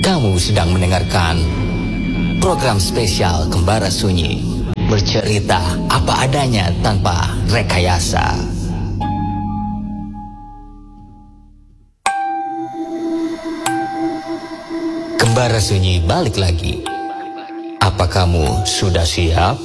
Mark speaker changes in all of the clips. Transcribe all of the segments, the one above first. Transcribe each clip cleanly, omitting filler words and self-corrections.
Speaker 1: Kamu sedang mendengarkan program spesial Kembara Sunyi, bercerita apa adanya tanpa rekayasa. Kembara Sunyi balik lagi. Apa kamu sudah siap?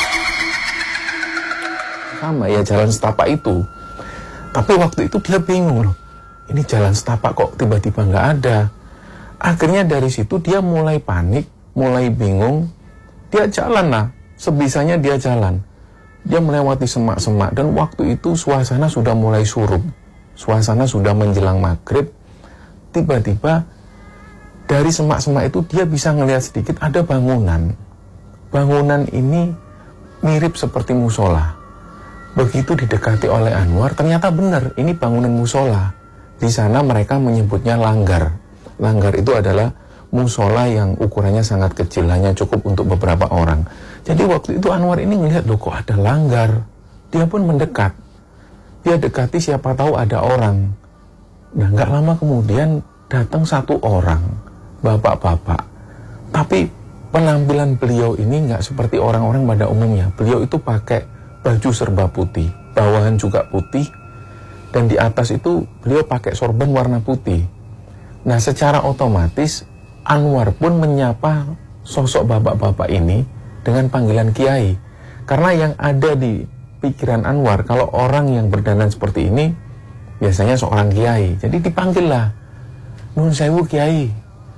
Speaker 2: Sama ya jalan setapak itu. Tapi waktu itu dia bingung loh. Ini jalan setapak kok tiba-tiba nggak ada. Akhirnya dari situ dia mulai panik, mulai bingung. Dia jalan lah, sebisanya dia jalan. Dia melewati semak-semak dan waktu itu suasana sudah mulai surup. Suasana sudah menjelang maghrib. Tiba-tiba dari semak-semak itu dia bisa ngelihat sedikit ada bangunan. Bangunan ini mirip seperti musola. Begitu didekati oleh Anwar, ternyata benar, ini bangunan musola. Di sana mereka menyebutnya langgar. Langgar itu adalah musola yang ukurannya sangat kecil, hanya cukup untuk beberapa orang. Jadi waktu itu Anwar ini melihat, loh kok ada langgar. Dia pun mendekat. Dia dekati siapa tahu ada orang. Nah, nggak lama kemudian datang satu orang, bapak-bapak. Tapi penampilan beliau ini nggak seperti orang-orang pada umumnya. Beliau itu pakai baju serba putih, bawahan juga putih, dan di atas itu beliau pakai sorban warna putih. Nah, secara otomatis Anwar pun menyapa sosok bapak-bapak ini dengan panggilan Kiai. Karena yang ada di pikiran Anwar, kalau orang yang berdandan seperti ini biasanya seorang Kiai. Jadi dipanggillah, "Nun sewu Kiai."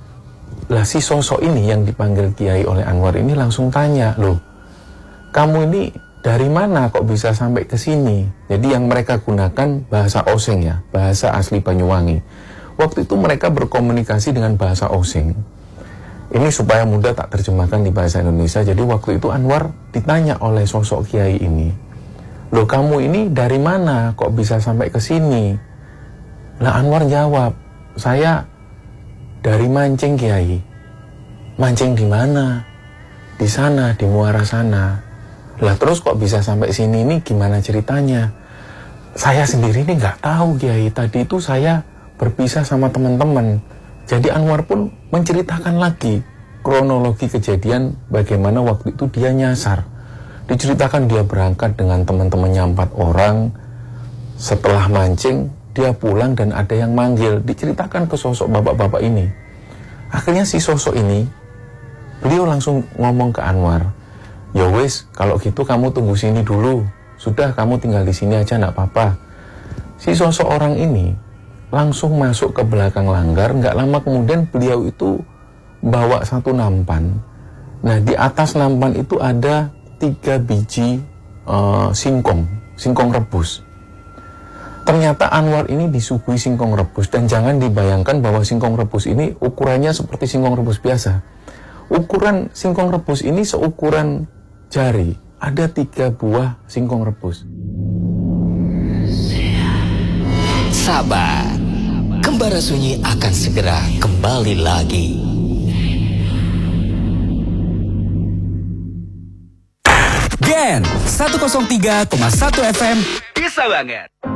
Speaker 2: Lah si sosok ini yang dipanggil Kiai oleh Anwar ini langsung tanya, "Loh, kamu ini dari mana kok bisa sampai ke sini?" Jadi yang mereka gunakan bahasa Osing ya, bahasa asli Banyuwangi. Waktu itu mereka berkomunikasi dengan bahasa Osing. Ini supaya mudah tak terjemahkan di bahasa Indonesia. Jadi waktu itu Anwar ditanya oleh sosok Kiai ini, "Loh, kamu ini dari mana kok bisa sampai ke sini?" Nah, Anwar jawab, "Saya dari Mancing Kiai." "Mancing di mana?" "Di sana, di muara sana." Lah terus kok bisa sampai sini, ini gimana ceritanya? "Saya sendiri ini nggak tahu Kiai, tadi itu saya berpisah sama teman-teman." Jadi Anwar pun menceritakan lagi kronologi kejadian bagaimana waktu itu dia nyasar. Diceritakan dia berangkat dengan teman-temannya 4 orang. Setelah mancing, dia pulang dan ada yang manggil. Diceritakan ke sosok bapak-bapak ini. Akhirnya si sosok ini, beliau langsung ngomong ke Anwar, "Ya wis, kalau gitu kamu tunggu sini dulu. Sudah, kamu tinggal di sini aja, enggak apa-apa." Si sosok orang ini langsung masuk ke belakang langgar. Enggak lama kemudian beliau itu bawa satu nampan. Nah, di atas nampan itu ada 3 biji singkong rebus. Ternyata Anwar ini disuguhi singkong rebus. Dan jangan dibayangkan bahwa singkong rebus ini ukurannya seperti singkong rebus biasa. Ukuran singkong rebus ini seukuran jari. Ada 3 buah singkong rebus.
Speaker 1: Sabar, Kembara Sunyi akan segera kembali lagi.
Speaker 3: Gen 103,1 FM bisa banget.